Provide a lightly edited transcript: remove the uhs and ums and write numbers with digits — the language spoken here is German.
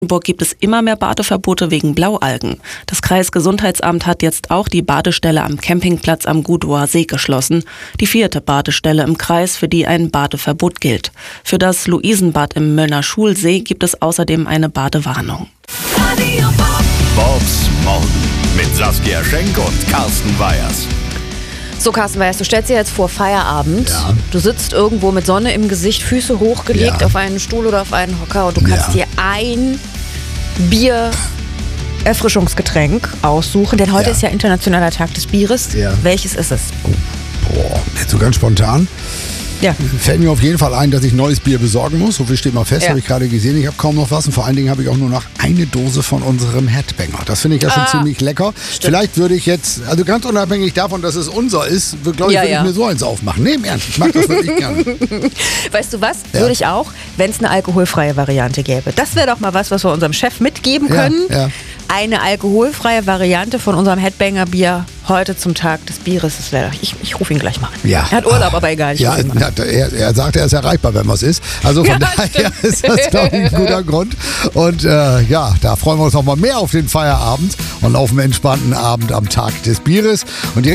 Burg gibt es immer mehr Badeverbote wegen Blaualgen. Das Kreisgesundheitsamt hat jetzt auch die Badestelle am Campingplatz am Gudower See geschlossen. Die 4. Badestelle im Kreis, für die ein Badeverbot gilt. Für das Luisenbad im Möllner Schulsee gibt es außerdem eine Badewarnung. Bobs Morgen mit Saskia Schenk und Carsten Weyers. So, Carsten Weyers, du stellst dir jetzt vor Feierabend. Ja. Du sitzt irgendwo mit Sonne im Gesicht, Füße hochgelegt auf einen Stuhl oder auf einen Hocker und du kannst dir ein Bier-Erfrischungsgetränk aussuchen, denn heute ist ja Internationaler Tag des Bieres. Ja. Welches ist es? Jetzt so ganz spontan. Ja. Fällt mir auf jeden Fall ein, dass ich neues Bier besorgen muss. So viel steht mal fest, habe ich gerade gesehen. Ich habe kaum noch was und vor allen Dingen habe ich auch nur noch eine Dose von unserem Headbanger. Das finde ich ja schon ziemlich lecker. Stimmt. Vielleicht würde ich jetzt, also ganz unabhängig davon, dass es unser ist, glaube ich, würde ich mir so eins aufmachen. Nee, im Ernst, ich mag das wirklich gerne. Weißt du was? Würde ich auch, wenn es eine alkoholfreie Variante gäbe. Das wäre doch mal was wir unserem Chef mitgeben können. Ja. Eine alkoholfreie Variante von unserem Headbanger-Bier heute zum Tag des Bieres. Das wäre, ich rufe ihn gleich mal an. Ja. Er hat Urlaub, aber egal. Ja, er sagt, er ist erreichbar, wenn was ist. Also von daher ist das, glaube ich, ein guter Grund. Und da freuen wir uns noch mal mehr auf den Feierabend und auf einen entspannten Abend am Tag des Bieres. Und